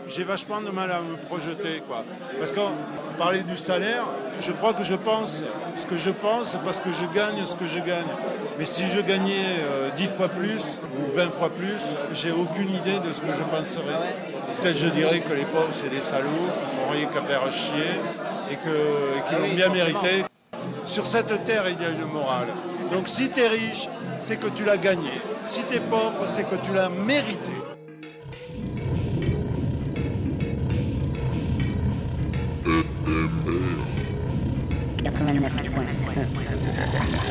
j'ai vachement de mal à me projeter, quoi. Parce qu'on parlait du salaire, je crois que je pense ce que je pense parce que je gagne ce que je gagne. Mais si je gagnais 10 fois plus ou 20 fois plus, j'ai aucune idée de ce que je penserais. Peut-être je dirais que les pauvres, c'est des salauds, qui font rien qu'à faire chier et qu'ils l'ont bien mérité. Sur cette terre, il y a une morale. Donc si tu es riche, c'est que tu l'as gagné. Si tu es pauvre, c'est que tu l'as mérité. FMR 89.1